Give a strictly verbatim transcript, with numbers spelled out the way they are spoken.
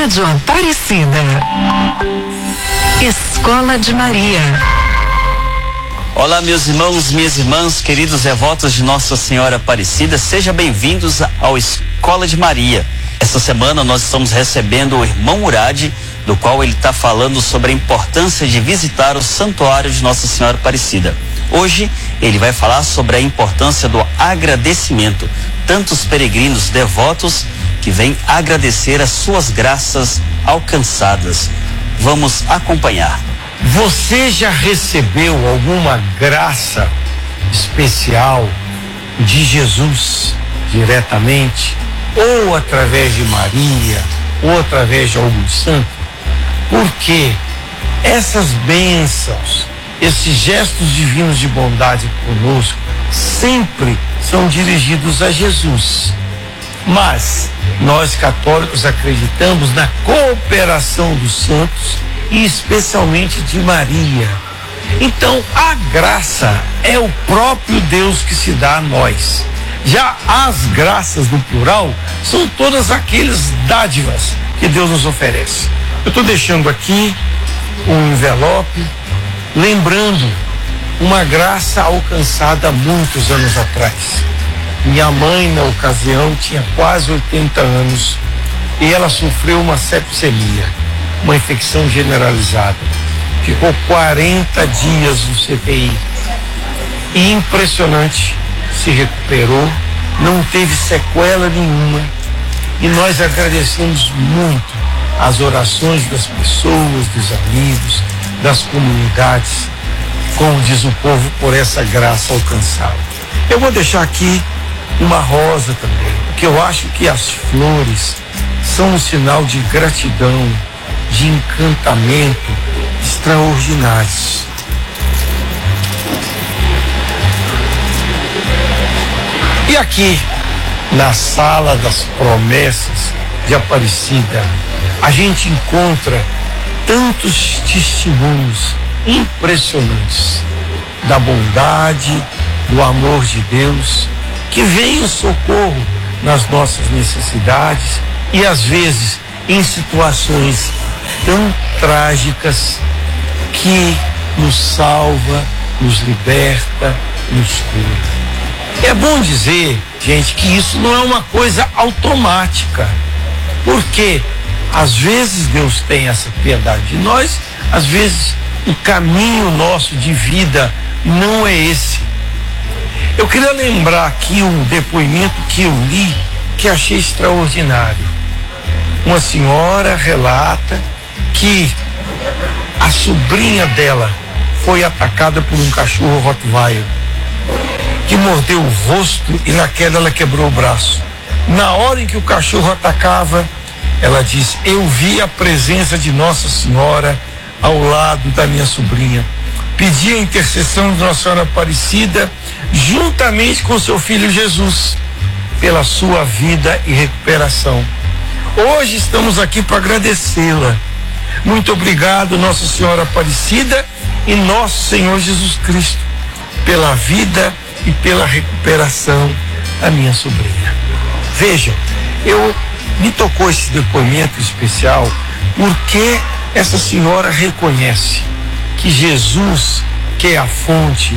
Rádio Aparecida. Escola de Maria. Olá, meus irmãos, minhas irmãs, queridos devotos de Nossa Senhora Aparecida, sejam bem-vindos ao Escola de Maria. Essa semana nós estamos recebendo o irmão Murad, do qual ele está falando sobre a importância de visitar o Santuário de Nossa Senhora Aparecida. Hoje ele vai falar sobre a importância do agradecimento, tantos peregrinos devotos que vêm agradecer as suas graças alcançadas. Vamos acompanhar. Você já recebeu alguma graça especial de Jesus diretamente, ou através de Maria, ou através de algum santo? Porque essas bênçãos, esses gestos divinos de bondade conosco, sempre são dirigidos a Jesus. Mas nós católicos acreditamos na cooperação dos santos e especialmente de Maria. Então a graça é o próprio Deus que se dá a nós. Já as graças no plural são todas aquelas dádivas que Deus nos oferece. Eu estou deixando aqui um envelope lembrando uma graça alcançada há muitos anos atrás. Minha mãe, na ocasião, tinha quase oitenta anos e ela sofreu uma septicemia, uma infecção generalizada. Ficou quarenta dias no C T I. E impressionante, se recuperou, não teve sequela nenhuma. E nós agradecemos muito as orações das pessoas, dos amigos, das comunidades, como diz o povo, por essa graça alcançada. Eu vou deixar aqui uma rosa também, porque eu acho que as flores são um sinal de gratidão, de encantamento extraordinários. E aqui, na sala das promessas de Aparecida, a gente encontra tantos testemunhos impressionantes da bondade, do amor de Deus, que vem em socorro nas nossas necessidades e às vezes em situações tão trágicas que nos salva, nos liberta, nos cura. É bom dizer, gente, que isso não é uma coisa automática, porque às vezes Deus tem essa piedade de nós, às vezes o caminho nosso de vida não é esse. Eu queria lembrar aqui um depoimento que eu li, que achei extraordinário. Uma senhora relata que a sobrinha dela foi atacada por um cachorro Rottweiler, que mordeu o rosto e na queda ela quebrou o braço. Na hora em que o cachorro atacava, ela diz: eu vi a presença de Nossa Senhora ao lado da minha sobrinha. Pedi a intercessão de Nossa Senhora Aparecida juntamente com seu filho Jesus pela sua vida e recuperação. Hoje estamos aqui para agradecê-la. Muito obrigado, Nossa Senhora Aparecida e Nosso Senhor Jesus Cristo, pela vida e pela recuperação da minha sobrinha. Vejam, eu me tocou esse depoimento especial porque essa senhora reconhece que Jesus, que é a fonte